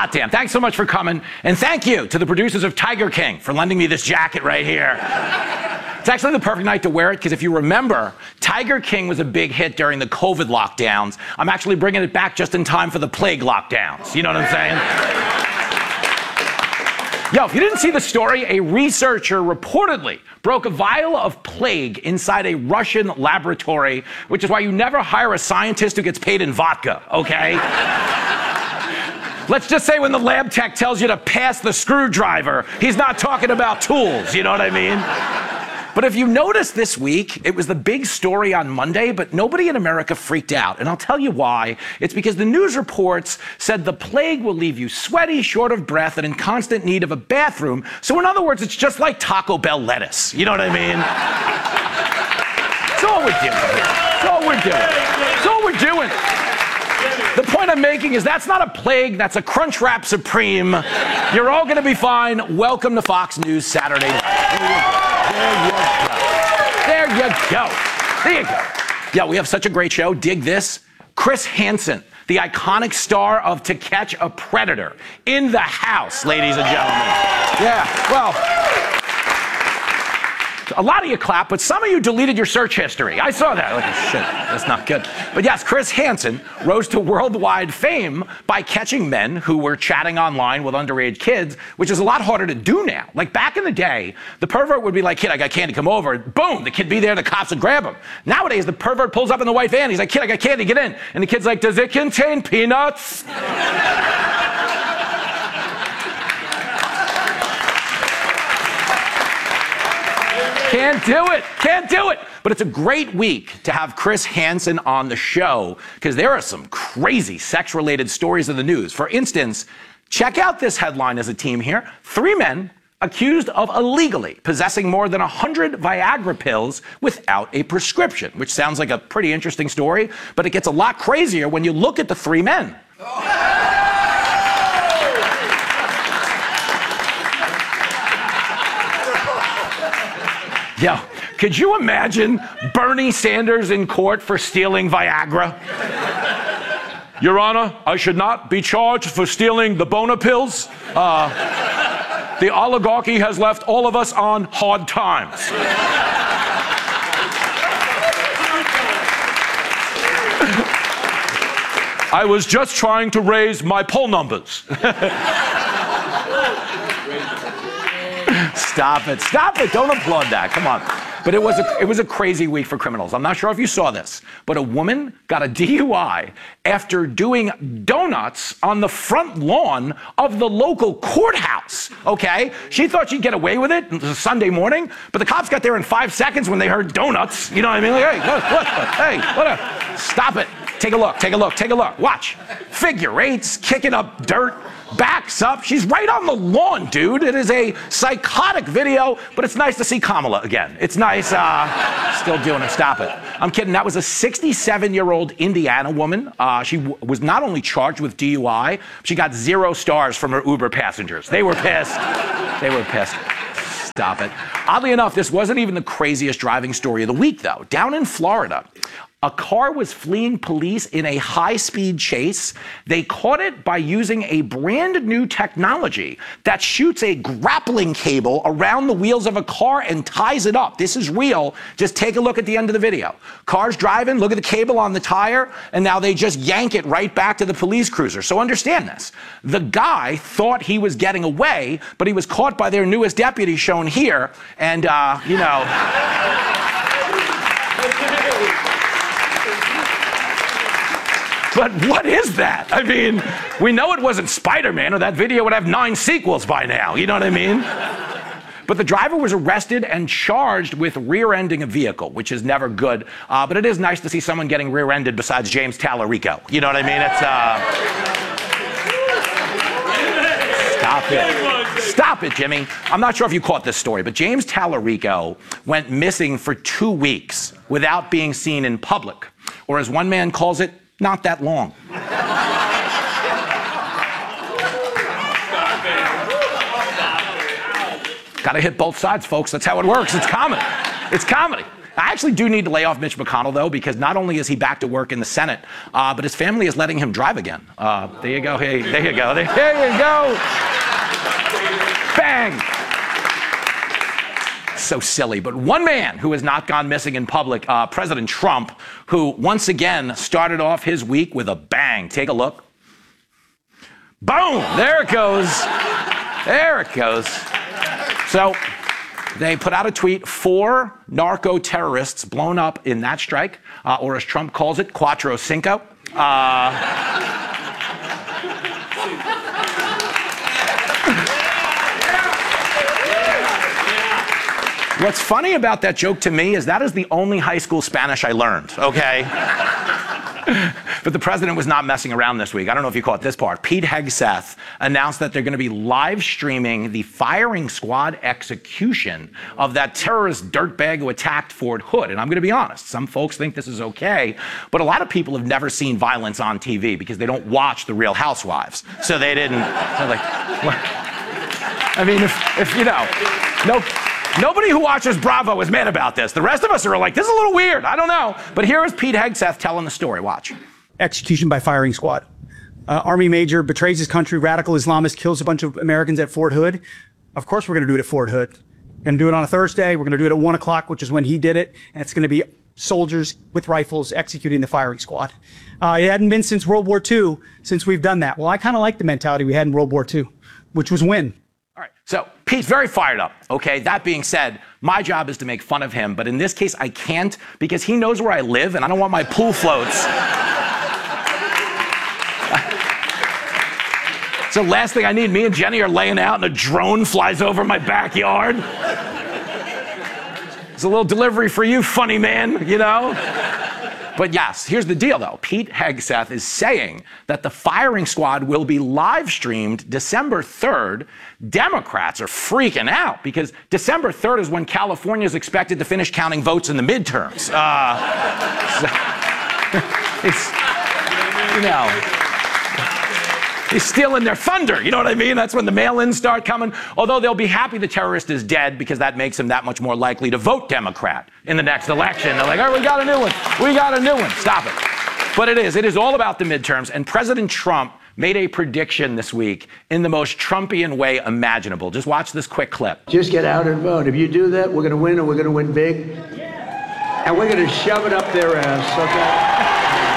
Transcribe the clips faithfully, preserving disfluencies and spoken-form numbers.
hot damn. Thanks so much for coming. And thank you to the producers of Tiger King for lending me this jacket right here. It's actually the perfect night to wear it because if you remember, Tiger King was a big hit during the COVID lockdowns. I'm actually bringing it back just in time for the plague lockdowns. You know what I'm saying? Yo, if you didn't see the story, a researcher reportedly broke a vial of plague inside a Russian laboratory, which is why you never hire a scientist who gets paid in vodka, okay? Let's just say when the lab tech tells you to pass the screwdriver, he's not talking about tools, you know what I mean? But if you noticed this week, it was the big story on Monday, but nobody in America freaked out. And I'll tell you why. It's because the news reports said the plague will leave you sweaty, short of breath, and in constant need of a bathroom. So in other words, it's just like Taco Bell lettuce. You know what I mean? That's all we're doing here. That's all we're doing. That's all we're doing. The point I'm making is that's not a plague, that's a Crunchwrap Supreme. You're all going to be fine. Welcome to Fox News Saturday night. There you go. There you go. There you go. Yeah, we have such a great show. Dig this. Chris Hansen, the iconic star of To Catch a Predator, in the house, ladies and gentlemen. Yeah, well, a lot of you clap, but some of you deleted your search history. I saw that. Like, shit, that's not good. But yes, Chris Hansen rose to worldwide fame by catching men who were chatting online with underage kids, which is a lot harder to do now. Like back in the day, the pervert would be like, kid, I got candy, come over. Boom, the kid be there, the cops would grab him. Nowadays, the pervert pulls up in the white van. He's like, kid, I got candy, get in. And the kid's like, does it contain peanuts? Can't do it. Can't do it. But it's a great week to have Chris Hansen on the show because there are some crazy sex-related stories in the news. For instance, check out this headline as a team here. Three men accused of illegally possessing more than one hundred Viagra pills without a prescription, which sounds like a pretty interesting story, but it gets a lot crazier when you look at the three men. Yo, could you imagine Bernie Sanders in court for stealing Viagra? Your Honor, I should not be charged for stealing the Bona pills. Uh, the oligarchy has left all of us on hard times. I was just trying to raise my poll numbers. Stop it. Stop it. Don't applaud that. Come on. But it was a, it was a crazy week for criminals. I'm not sure if you saw this, but a woman got a D U I after doing donuts on the front lawn of the local courthouse, okay? She thought she'd get away with it. It was a Sunday morning, but the cops got there in five seconds when they heard donuts. You know what I mean? Like, hey, look, look, hey, what a, stop it. Take a look, take a look, take a look. Watch. Figure eights, kicking up dirt. Backs up. She's right on the lawn, dude. It is a psychotic video, but it's nice to see Kamala again. It's nice. Uh, still doing it. Stop it. I'm kidding. That was a sixty-seven-year-old Indiana woman. Uh, she w was not only charged with D U I, she got zero stars from her Uber passengers. They were pissed. They were pissed. Stop it. Oddly enough, this wasn't even the craziest driving story of the week, though. Down in Florida, a car was fleeing police in a high-speed chase. They caught it by using a brand new technology that shoots a grappling cable around the wheels of a car and ties it up. This is real. Just take a look at the end of the video. Car's driving, look at the cable on the tire, and now they just yank it right back to the police cruiser. So understand this. The guy thought he was getting away, but he was caught by their newest deputy shown here, and, uh, you know... But what is that? I mean, we know it wasn't Spider-Man, or that video would have nine sequels by now. You know what I mean? But the driver was arrested and charged with rear-ending a vehicle, which is never good. Uh, but it is nice to see someone getting rear-ended besides James Tallarico. You know what I mean? It's, uh... Stop it. Stop it, Jimmy. I'm not sure if you caught this story, but James Tallarico went missing for two weeks without being seen in public. Or as one man calls it, not that long. Gotta hit both sides, folks. That's how it works. It's comedy. It's comedy. I actually do need to lay off Mitch McConnell, though, because not only is he back to work in the Senate, uh, but his family is letting him drive again. Uh, there you go. Hey, there you go. There, there you go. Bang. So silly. But one man who has not gone missing in public, uh, President Trump, who once again started off his week with a bang. Take a look. Boom! There it goes. There it goes. So they put out a tweet, four narco-terrorists blown up in that strike, uh, or as Trump calls it, Cuatro Cinco. Uh, What's funny about that joke to me is that is the only high school Spanish I learned, okay? But the president was not messing around this week. I don't know if you caught this part. Pete Hegseth announced that they're going to be live streaming the firing squad execution of that terrorist dirtbag who attacked Fort Hood. And I'm going to be honest, some folks think this is okay, but a lot of people have never seen violence on T V because they don't watch The Real Housewives. So they didn't, they're like, what? I mean, if, if you know, no. Nobody who watches Bravo is mad about this. The rest of us are like, this is a little weird. I don't know. But here is Pete Hegseth telling the story. Watch. Execution by firing squad. Uh, Army major betrays his country, radical Islamist kills a bunch of Americans at Fort Hood. Of course we're going to do it at Fort Hood. We're going to do it on a Thursday. We're going to do it at one o'clock, which is when he did it. And it's going to be soldiers with rifles executing the firing squad. Uh, it hadn't been since World War Two since we've done that. Well, I kind of like the mentality we had in World War Two, which was win. All right, so Pete's very fired up, okay? That being said, my job is to make fun of him, but in this case, I can't because he knows where I live and I don't want my pool floats. So last thing I need, me and Jenny are laying out and a drone flies over my backyard. It's a little delivery for you, funny man, you know? But yes, here's the deal, though. Pete Hegseth is saying that the firing squad will be live streamed December third. Democrats are freaking out because December third is when California is expected to finish counting votes in the midterms. Uh, so, it's, you know, he's stealing their thunder. You know what I mean? That's when the mail-ins start coming. Although they'll be happy the terrorist is dead because that makes him that much more likely to vote Democrat in the next election. They're like, all right, we got a new one. We got a new one. Stop it. But it is. It is all about the midterms. And President Trump made a prediction this week in the most Trumpian way imaginable. Just watch this quick clip. Just get out and vote. If you do that, we're going to win, and we're going to win big. And we're going to shove it up their ass, okay?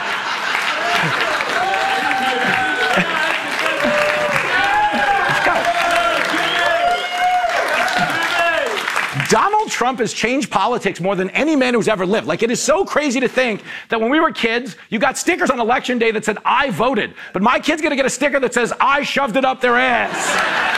Donald Trump has changed politics more than any man who's ever lived. Like, it is so crazy to think that when we were kids, you got stickers on election day that said, I voted. But my kid's gonna get a sticker that says, I shoved it up their ass.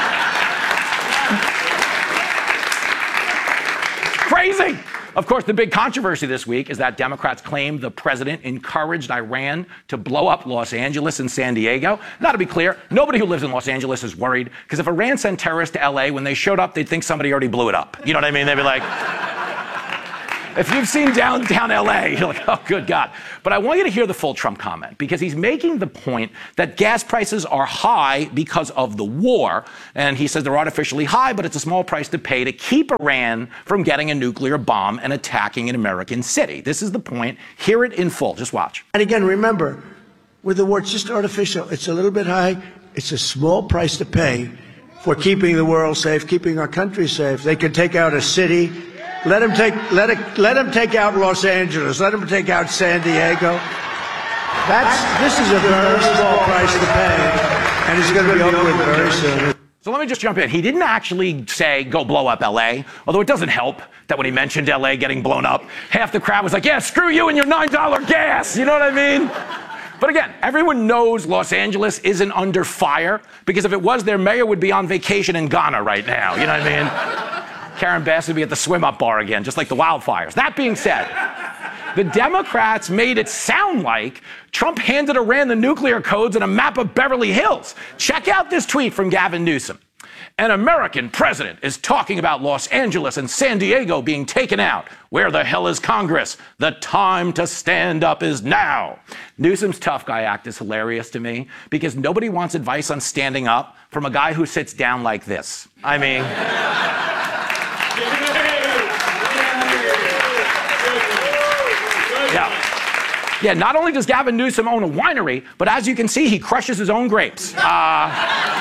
Crazy. Of course, the big controversy this week is that Democrats claim the president encouraged Iran to blow up Los Angeles and San Diego. Now, to be clear, nobody who lives in Los Angeles is worried, because if Iran sent terrorists to L A, when they showed up, they'd think somebody already blew it up. You know what I mean? They'd be like, if you've seen downtown L A, you're like, oh, good God. But I want you to hear the full Trump comment, because he's making the point that gas prices are high because of the war. And he says they're artificially high, but it's a small price to pay to keep Iran from getting a nuclear bomb and attacking an American city. This is the point. Hear it in full. Just watch. And again, remember, with the war, it's just artificial. It's a little bit high. It's a small price to pay for keeping the world safe, keeping our country safe. They could take out a city. Let him take let it let him take out Los Angeles. Let him take out San Diego. That's this is a very small price to pay, and it's going to be over with very soon. So let me just jump in. He didn't actually say, go blow up L A, although it doesn't help that when he mentioned L A getting blown up, half the crowd was like, yeah, screw you and your nine dollar gas. You know what I mean? But again, everyone knows Los Angeles isn't under fire, because if it was, their mayor would be on vacation in Ghana right now. You know what I mean? Karen Bass would be at the swim-up bar again, just like the wildfires. That being said, the Democrats made it sound like Trump handed Iran the nuclear codes and a map of Beverly Hills. Check out this tweet from Gavin Newsom. An American president is talking about Los Angeles and San Diego being taken out. Where the hell is Congress? The time to stand up is now. Newsom's tough guy act is hilarious to me, because nobody wants advice on standing up from a guy who sits down like this. I mean... Yeah, not only does Gavin Newsom own a winery, but as you can see, he crushes his own grapes. Uh,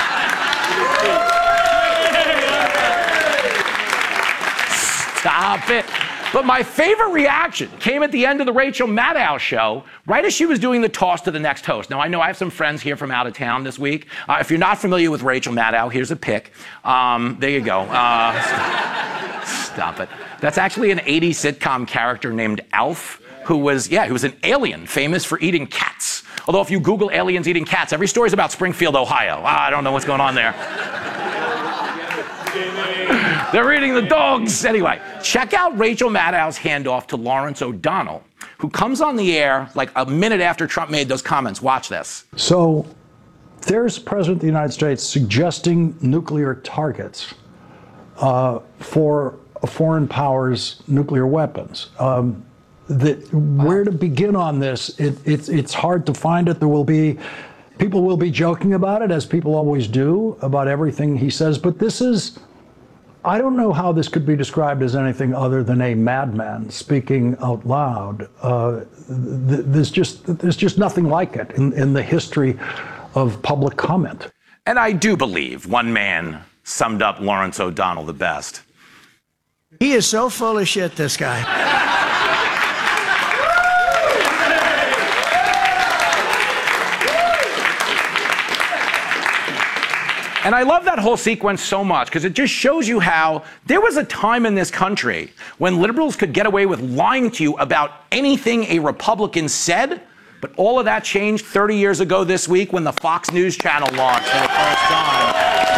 stop it. But my favorite reaction came at the end of the Rachel Maddow show, right as she was doing the toss to the next host. Now, I know I have some friends here from out of town this week. Uh, if you're not familiar with Rachel Maddow, here's a pic. Um, there you go. Uh, stop it. That's actually an eighties sitcom character named Alf, who was, yeah, he was an alien famous for eating cats. Although if you Google aliens eating cats, every story's about Springfield, Ohio. I don't know what's going on there. They're eating the dogs. Anyway, check out Rachel Maddow's handoff to Lawrence O'Donnell, who comes on the air like a minute after Trump made those comments. Watch this. So there's the President of the United States suggesting nuclear targets uh, for a foreign power's nuclear weapons. Um, the, where to begin on this? It, it, it's hard to find it. There will be, people will be joking about it, as people always do, about everything he says. But this is, I don't know how this could be described as anything other than a madman speaking out loud. Uh, th there's just there's just nothing like it in, in the history of public comment. And I do believe one man summed up Lawrence O'Donnell the best. He is so full of shit, this guy. And I love that whole sequence so much because it just shows you how there was a time in this country when liberals could get away with lying to you about anything a Republican said. But all of that changed thirty years ago this week when the Fox News channel launched for the first time.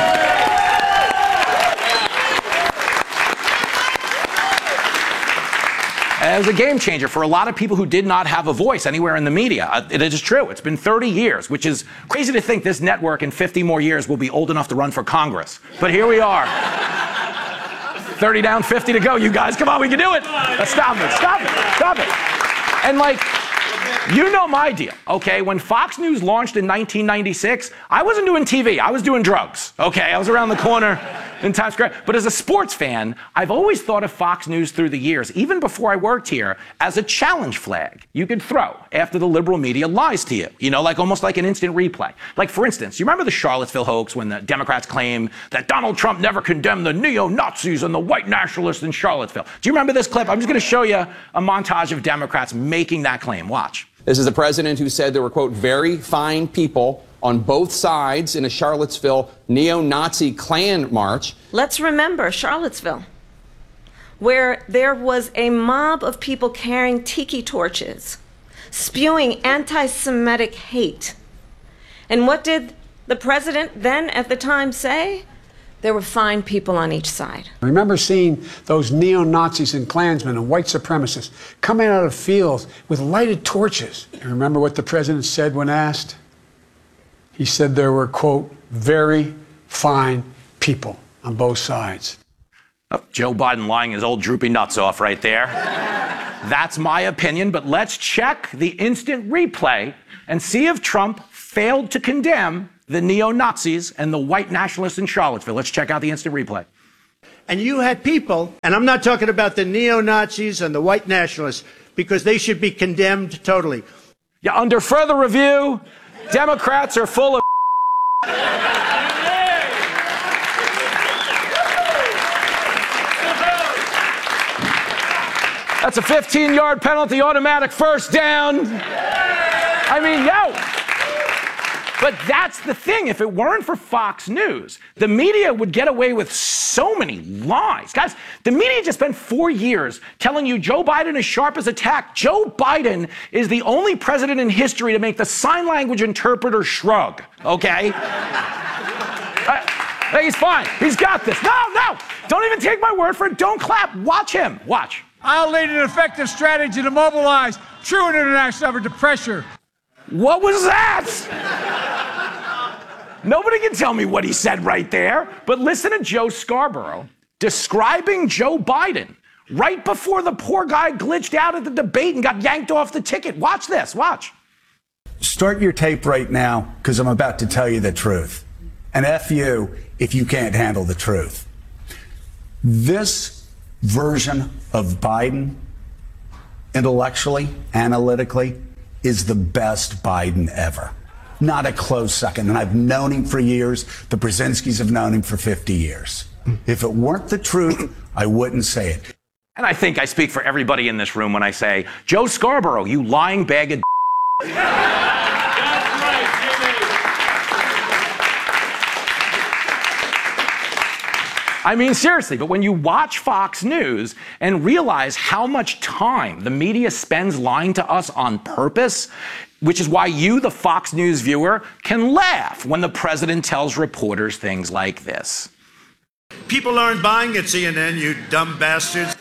It was a game changer for a lot of people who did not have a voice anywhere in the media. It is true. It's been thirty years, which is crazy to think this network in fifty more years will be old enough to run for Congress. But here we are. thirty down, fifty to go. You guys, come on, we can do it. Let's stop it. Stop it. Stop it. And like, you know my deal, okay? When Fox News launched in nineteen ninety-six, I wasn't doing T V, I was doing drugs, okay? I was around the corner in Times Square. But as a sports fan, I've always thought of Fox News through the years, even before I worked here, as a challenge flag you could throw after the liberal media lies to you, you know, like almost like an instant replay. Like, for instance, you remember the Charlottesville hoax when the Democrats claimed that Donald Trump never condemned the neo-Nazis and the white nationalists in Charlottesville? Do you remember this clip? I'm just going to show you a montage of Democrats making that claim. Watch. This is the president who said there were, quote, very fine people on both sides in a Charlottesville neo-Nazi Klan march. Let's remember Charlottesville, where there was a mob of people carrying tiki torches, spewing anti-Semitic hate. And what did the president then at the time say? There were fine people on each side. I remember seeing those neo-Nazis and Klansmen and white supremacists coming out of fields with lighted torches. You remember what the president said when asked? He said there were, quote, very fine people on both sides. Oh, Joe Biden lying his old droopy nuts off right there. That's my opinion, but let's check the instant replay and see if Trump failed to condemn the neo-Nazis and the white nationalists in Charlottesville. Let's check out the instant replay. And you had people, and I'm not talking about the neo-Nazis and the white nationalists, because they should be condemned totally. Yeah, under further review, Democrats are full of That's a fifteen-yard penalty, automatic first down. I mean, yo. But that's the thing. If it weren't for Fox News, the media would get away with so many lies. Guys, the media just spent four years telling you Joe Biden is sharp as a tack. Joe Biden is the only president in history to make the sign language interpreter shrug, okay? uh, he's fine. He's got this. No, no. Don't even take my word for it. Don't clap. Watch him. Watch. I'll lead an effective strategy to mobilize true international effort to pressure. What was that? Nobody can tell me what he said right there, but listen to Joe Scarborough describing Joe Biden right before the poor guy glitched out at the debate and got yanked off the ticket. Watch this, watch. Start your tape right now, because I'm about to tell you the truth. And F you if you can't handle the truth. This version of Biden, intellectually, analytically, is the best Biden ever. Not a close second. And I've known him for years. The Brzezinskis have known him for fifty years. If it weren't the truth, I wouldn't say it. And I think I speak for everybody in this room when I say, Joe Scarborough, you lying bag of I mean, seriously, but when you watch Fox News and realize how much time the media spends lying to us on purpose, which is why you, the Fox News viewer, can laugh when the president tells reporters things like this. People aren't buying at C N N, you dumb bastards.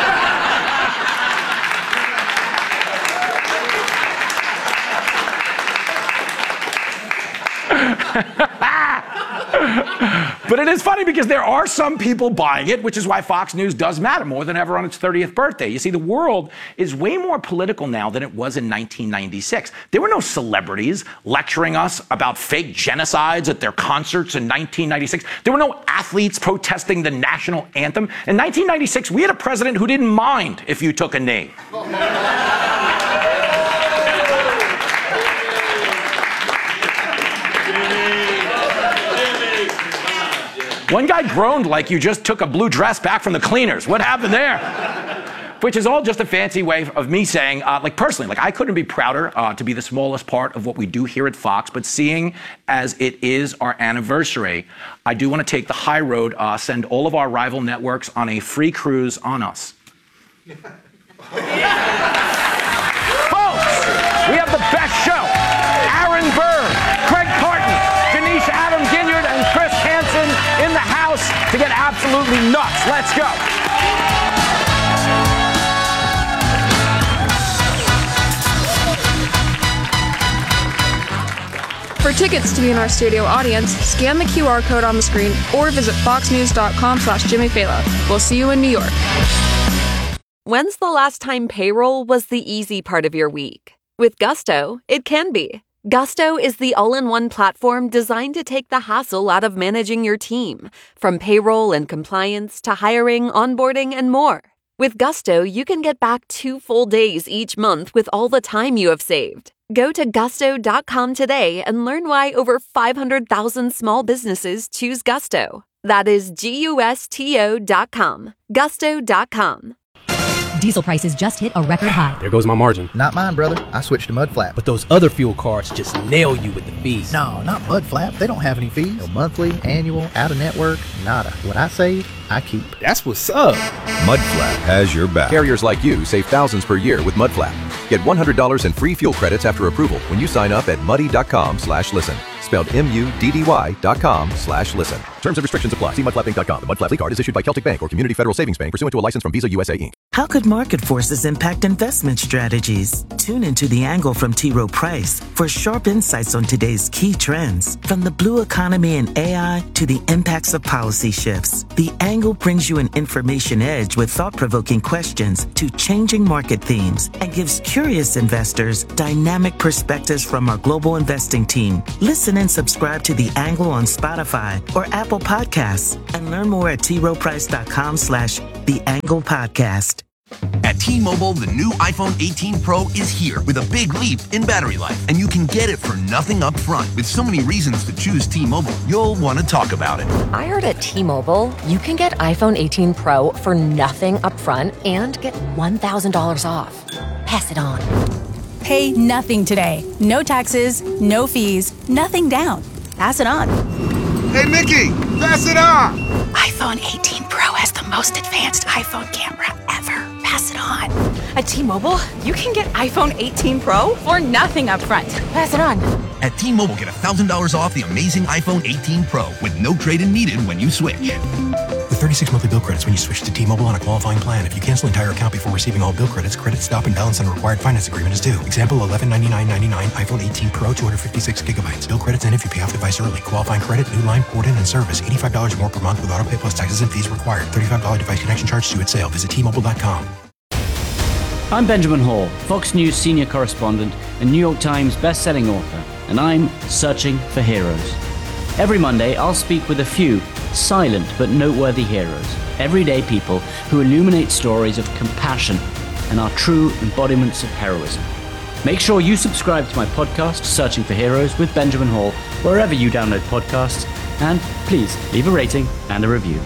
But it is funny because there are some people buying it, which is why Fox News does matter more than ever on its thirtieth birthday. You see, the world is way more political now than it was in nineteen ninety-six. There were no celebrities lecturing us about fake genocides at their concerts in nineteen ninety-six. There were no athletes protesting the national anthem. In nineteen ninety-six, we had a president who didn't mind if you took a knee. One guy groaned like you just took a blue dress back from the cleaners. What happened there? Which is all just a fancy way of me saying, uh, like personally, like I couldn't be prouder uh, to be the smallest part of what we do here at Fox, but seeing as it is our anniversary, I do want to take the high road, uh, send all of our rival networks on a free cruise on us. Folks, we have the best show. Aaron Burr, Craig Carton, Denise Adam Ginyard, and Chris Hansen in the house to get absolutely nuts. Let's go. For tickets to be in our studio audience, scan the Q R code on the screen or visit foxnews.com slash Jimmy Fallon. We'll see you in New York. When's the last time payroll was the easy part of your week? With Gusto, it can be. Gusto is the all-in-one platform designed to take the hassle out of managing your team, from payroll and compliance to hiring, onboarding, and more. With Gusto, you can get back two full days each month with all the time you have saved. Go to gusto dot com today and learn why over five hundred thousand small businesses choose Gusto. That is G U S T O dot com. gusto dot com. Diesel prices just hit a record high. There goes my margin. Not mine, brother. I switched to Mudflap. But those other fuel cards just nail you with the fees. No, not Mudflap. They don't have any fees. No monthly, annual, out-of-network, nada. What I save, I keep. That's what's up. Mudflap has your back. Carriers like you save thousands per year with Mudflap. Get one hundred dollars in free fuel credits after approval when you sign up at muddy.com slash listen. Spelled M-U-D-D-Y dot com slash listen. Terms and restrictions apply. See mudflap inc dot com. The Mudflap card is issued by Celtic Bank or Community Federal Savings Bank pursuant to a license from Visa U S A Incorporated. How could market forces impact investment strategies? Tune into The Angle from T. Rowe Price for sharp insights on today's key trends. From the blue economy and A I to the impacts of policy shifts, The Angle brings you an information edge with thought-provoking questions to changing market themes and gives curious investors dynamic perspectives from our global investing team. Listen and subscribe to The Angle on Spotify or Apple Podcasts and learn more at troprice.com slash The Angle Podcast. At T-Mobile, the new iPhone eighteen Pro is here with a big leap in battery life, and you can get it for nothing up front. With so many reasons to choose T-Mobile, you'll want to talk about it. I heard at T-Mobile, you can get iPhone eighteen Pro for nothing up front and get one thousand dollars off. Pass it on. Pay nothing today. No taxes, no fees, nothing down. Pass it on. Hey, Mickey, pass it on. iPhone eighteen Pro has the most advanced iPhone camera ever. Pass it on. At T-Mobile, you can get iPhone eighteen Pro for nothing up front. Pass it on. At T-Mobile, get one thousand dollars off the amazing iPhone eighteen Pro with no trade-in needed when you switch. With thirty-six monthly bill credits when you switch to T-Mobile on a qualifying plan. If you cancel the entire account before receiving all bill credits, credit stop and balance on a required finance agreement is due. Example, eleven ninety-nine ninety-nine, iPhone eighteen Pro, two hundred fifty-six gigabytes. Bill credits in if you pay off device early. Qualifying credit, new line, port in, and service. eighty-five dollars more per month with auto pay plus taxes and fees required. thirty-five dollars device connection charge due at sale. Visit T Mobile dot com. I'm Benjamin Hall, Fox News senior correspondent and New York Times best-selling author, and I'm searching for heroes. Every Monday, I'll speak with a few silent but noteworthy heroes, everyday people who illuminate stories of compassion and are true embodiments of heroism. Make sure you subscribe to my podcast, Searching for Heroes with Benjamin Hall, wherever you download podcasts, and please leave a rating and a review.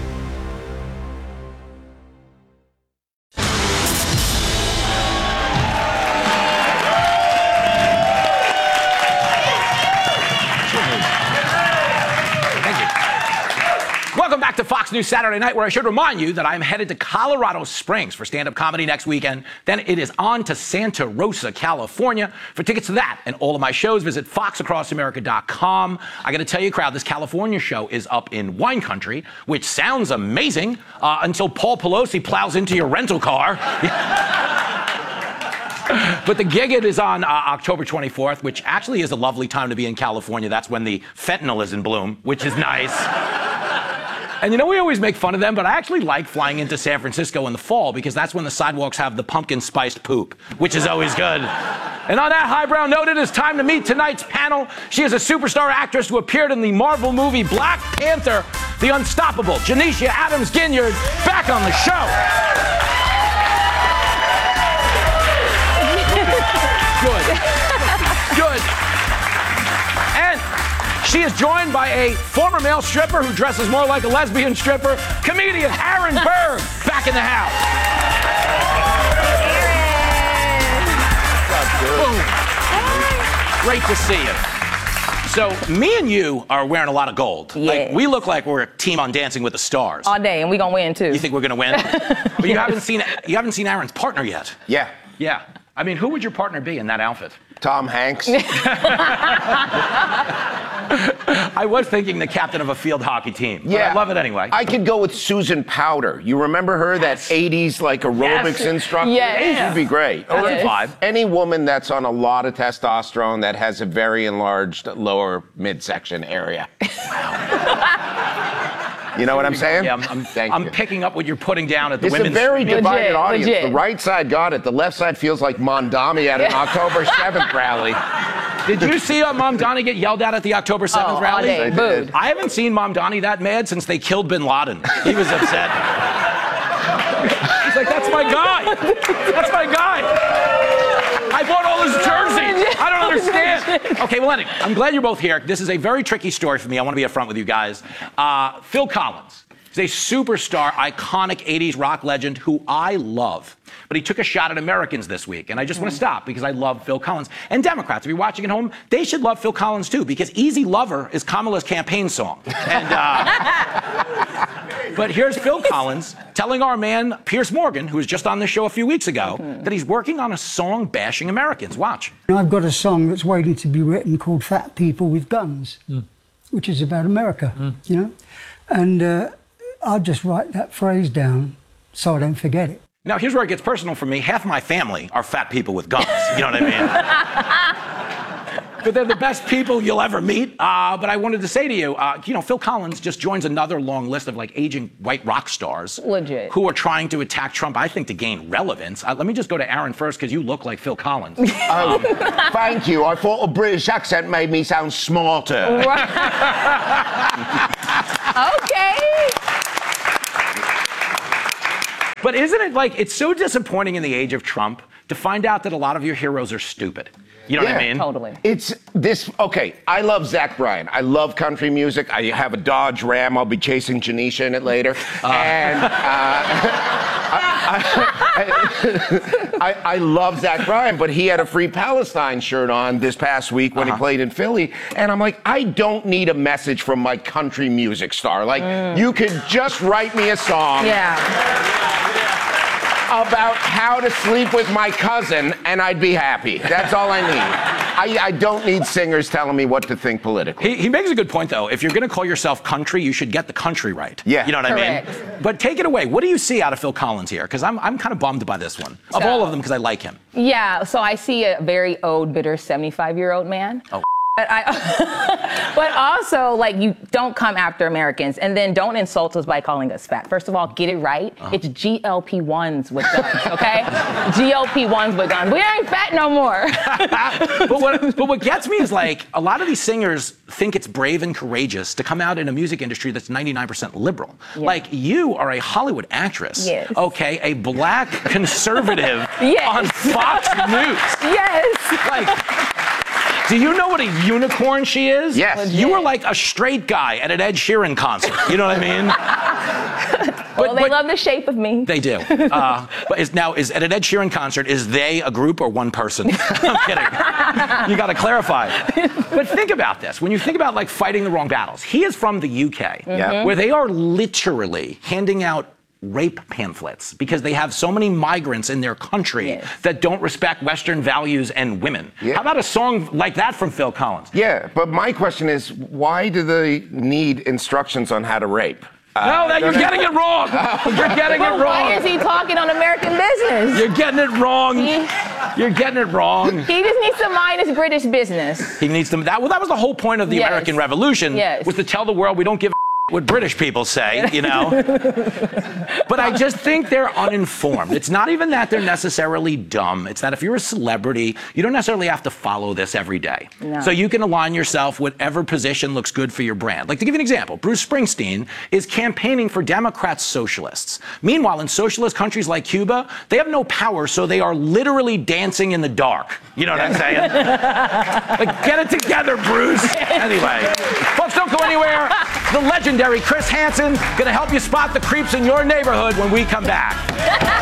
Welcome back to Fox News Saturday Night, where I should remind you that I'm headed to Colorado Springs for stand-up comedy next weekend. Then it is on to Santa Rosa, California. For tickets to that and all of my shows, visit fox across america dot com. I got to tell you, crowd, this California show is up in wine country, which sounds amazing uh, until Paul Pelosi plows into your rental car. But the gig it is on uh, October twenty-fourth, which actually is a lovely time to be in California. That's when the fentanyl is in bloom, which is nice. And you know, we always make fun of them, but I actually like flying into San Francisco in the fall because that's when the sidewalks have the pumpkin spiced poop, which is always good. And on that highbrow note, it is time to meet tonight's panel. She is a superstar actress who appeared in the Marvel movie Black Panther, the unstoppable Janecia Adams Ginyard, back on the show. Good. Good. And she is joined by a former male stripper who dresses more like a lesbian stripper, comedian Aaron Berg, back in the house. Aaron. Great to see you. So me and you are wearing a lot of gold. Yeah. Like, we look like we're a team on Dancing with the Stars. All day, and we gonna win too. You think we're gonna win? But you haven't seen you haven't seen Aaron's partner yet. Yeah. Yeah. I mean, who would your partner be in that outfit? Tom Hanks. I was thinking the captain of a field hockey team. But Yeah. I love it anyway. I could go with Susan Powder. You remember her, that eighties like aerobics Yes. instructor? Yes. She'd be great. That's Or a vibe. any woman that's on a lot of testosterone that has a very enlarged lower midsection area. You know what I'm saying? Yeah, I'm, I'm, Thank I'm you. picking up what you're putting down at the It's a women's. very divided Legit, audience. legit. The right side got it. The left side feels like Mondami at an October seventh rally. Did you see uh, Mom Donnie get yelled at at the October seventh Oh, all rally? day. I did. Booed. I haven't seen Mom Donnie that mad since they killed Bin Laden. He was upset. He's like, that's my guy. That's my guy. I bought all his jerseys. I don't understand. Okay, well, anyway, I'm glad you're both here. This is a very tricky story for me. I want to be upfront with you guys. Uh, Phil Collins. He's a superstar, iconic eighties rock legend who I love. But he took a shot at Americans this week. And I just want to stop because I love Phil Collins. And Democrats, if you're watching at home, they should love Phil Collins too, because Easy Lover is Kamala's campaign song. And, uh, but here's Phil Collins telling our man, Piers Morgan, who was just on this show a few weeks ago, mm-hmm. that he's working on a song bashing Americans. Watch. I've got a song that's waiting to be written called Fat People with Guns, Mm. which is about America, Mm. you know? And uh, I'll just write that phrase down so I don't forget it. Now, here's where it gets personal for me. Half my family are fat people with guns. You know what I mean? But they're the best people you'll ever meet. Uh, but I wanted to say to you, uh, you know, Phil Collins just joins another long list of like aging white rock stars. Legit. Who are trying to attack Trump, I think, to gain relevance. Uh, let me just go to Aaron first, because you look like Phil Collins. Oh, thank you. I thought a British accent made me sound smarter. Okay. But isn't it like, it's so disappointing in the age of Trump to find out that a lot of your heroes are stupid. You know Yeah, what I mean? Totally. It's this, okay, I love Zach Bryan. I love country music. I have a Dodge Ram. I'll be chasing Janecia in it later. Uh. And uh, I, I, I, I love Zach Bryan, but he had a Free Palestine shirt on this past week when uh-huh. he played in Philly. And I'm like, I don't need a message from my country music star. Like, mm. you could just write me a song. Yeah. About how to sleep with my cousin, and I'd be happy. That's all I need. I, I don't need singers telling me what to think politically. He, he makes a good point, though. If you're going to call yourself country, you should get the country right. Yeah. You know what Correct. I mean? But take it away. What do you see out of Phil Collins here? Because I'm, I'm kind of bummed by this one. Of So, all of them, because I like him. Yeah, so I see a very old, bitter seventy-five-year-old man. Oh. But, I, but also, like, you don't come after Americans, and then don't insult us by calling us fat. First of all, get it right. Uh-huh. It's G L P ones with guns, okay? G L P ones with guns. We ain't fat no more. but, what, but what gets me is, like, a lot of these singers think it's brave and courageous to come out in a music industry that's ninety-nine percent liberal. Yeah. Like, you are a Hollywood actress, yes. okay? A black conservative yes. on Fox News. Yes. Like... Do you know what a unicorn she is? Yes. Legit. You were like a straight guy at an Ed Sheeran concert. You know what I mean? Well, but, they but, love the shape of me. They do. Uh, but is, now, is at an Ed Sheeran concert, is they a group or one person? I'm kidding. You got to clarify. But think about this. When you think about, like, fighting the wrong battles, he is from the U K, mm-hmm. where they are literally handing out rape pamphlets because they have so many migrants in their country yes. that don't respect Western values and women. Yeah. How about a song like that from Phil Collins? Yeah, but my question is, why do they need instructions on how to rape? Uh, no, that, you're getting it wrong. You're getting well, it wrong. Why is he talking on American business? You're getting it wrong. He, you're getting it wrong. He just needs to mind his British business. He needs to. That, well, that was the whole point of the yes. American Revolution, yes. was to tell the world we don't give a what British people say, you know. But I just think they're uninformed. It's not even that they're necessarily dumb. It's that if you're a celebrity, you don't necessarily have to follow this every day. No. So you can align yourself whatever position looks good for your brand. Like, to give you an example, Bruce Springsteen is campaigning for Democrat socialists. Meanwhile, in socialist countries like Cuba, they have no power, so they are literally dancing in the dark. You know what I'm saying? Like, get it together, Bruce. Anyway, folks, don't go anywhere. The legendary Chris Hansen going to help you spot the creeps in your neighborhood when we come back.